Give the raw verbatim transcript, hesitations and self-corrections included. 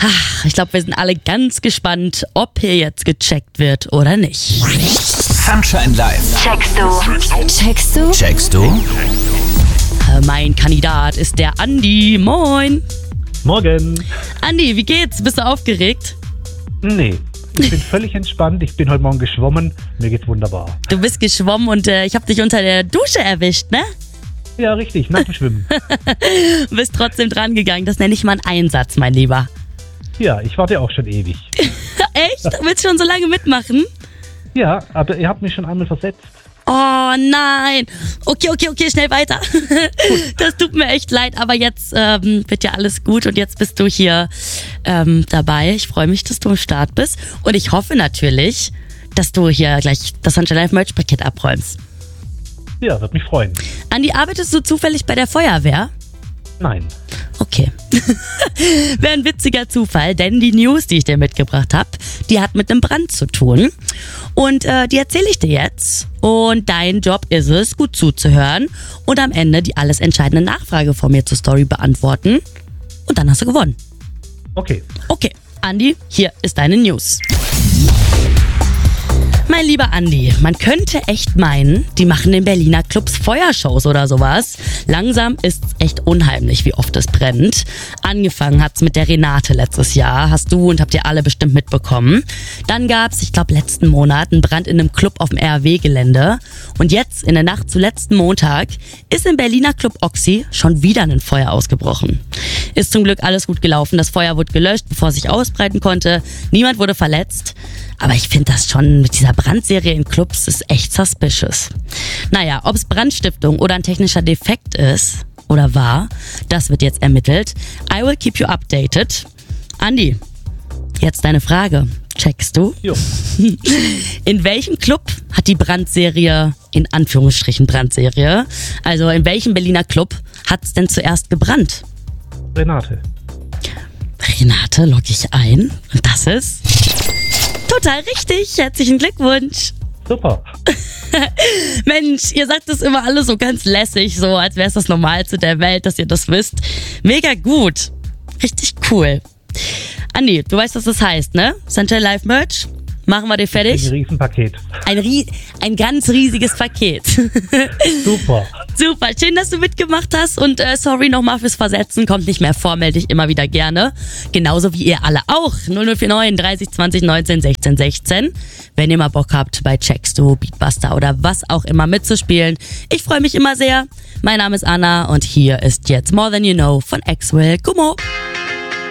Ach, ich glaube, wir sind alle ganz gespannt, ob hier jetzt gecheckt wird oder nicht. Sunshine Live. Checkst du? Checkst du? Checkst du? Äh, Mein Kandidat ist der Andi. Moin. Morgen. Andi, wie geht's? Bist du aufgeregt? Nee, ich bin völlig entspannt. Ich bin heute Morgen geschwommen. Mir geht's wunderbar. Du bist geschwommen und äh, ich habe dich unter der Dusche erwischt, ne? Ja, richtig, nach dem Schwimmen. Du bist trotzdem dran gegangen. Das nenne ich mal einen Einsatz, mein Lieber. Ja, ich warte auch schon ewig. Echt? Willst du schon so lange mitmachen? Ja, aber ihr habt mich schon einmal versetzt. Oh nein. Okay, okay, okay, schnell weiter. Das tut mir echt leid, aber jetzt ähm, wird ja alles gut und jetzt bist du hier ähm, dabei. Ich freue mich, dass du am Start bist und ich hoffe natürlich, dass du hier gleich das Sunshine Live Merch Paket abräumst. Ja, wird mich freuen. Andi, arbeitest du zufällig bei der Feuerwehr? Nein. Okay. Wäre ein witziger Zufall, denn die News, die ich dir mitgebracht habe, die hat mit einem Brand zu tun. Und äh, die erzähle ich dir jetzt. Und dein Job ist es, gut zuzuhören und am Ende die alles entscheidende Nachfrage von mir zur Story beantworten. Und dann hast du gewonnen. Okay. Okay, Andi, hier ist deine News. Mein lieber Andi, man könnte echt meinen, die machen in Berliner Clubs Feuershows oder sowas. Langsam ist's echt unheimlich, wie oft es brennt. Angefangen hat's mit der Renate letztes Jahr, hast du und habt ihr alle bestimmt mitbekommen. Dann gab's, ich glaube letzten Monat, einen Brand in einem Club auf dem R W Gelände. Und jetzt, in der Nacht zu letzten Montag, ist im Berliner Club Oxy schon wieder ein Feuer ausgebrochen. Ist zum Glück alles gut gelaufen, das Feuer wurde gelöscht, bevor es sich ausbreiten konnte. Niemand wurde verletzt. Aber ich finde das schon mit dieser Brandserie in Clubs ist echt suspicious. Naja, ob es Brandstiftung oder ein technischer Defekt ist oder war, das wird jetzt ermittelt. I will keep you updated. Andi, jetzt deine Frage. Checkst du? Jo. In welchem Club hat die Brandserie, in Anführungsstrichen Brandserie, also in welchem Berliner Club hat es denn zuerst gebrannt? Renate. Renate logge ich ein und das ist total richtig. Herzlichen Glückwunsch. Super. Mensch, ihr sagt das immer alle so ganz lässig, so als wäre es das Normalste der Welt, dass ihr das wisst. Mega gut. Richtig cool. Andi, du weißt, was das heißt, ne? Sunshine Live Merch. Machen wir dir fertig? Ein Riesenpaket. Ein, rie- ein ganz riesiges Paket. Super. Super, schön, dass du mitgemacht hast und äh, sorry nochmal fürs Versetzen, kommt nicht mehr vor, melde dich immer wieder gerne. Genauso wie ihr alle auch. null null vier neun dreißig zwanzig neunzehn sechzehn sechzehn. Wenn ihr mal Bock habt, bei Checkst du, Beatbuster oder was auch immer mitzuspielen. Ich freue mich immer sehr. Mein Name ist Anna und hier ist jetzt More Than You Know von Axwell Gummo.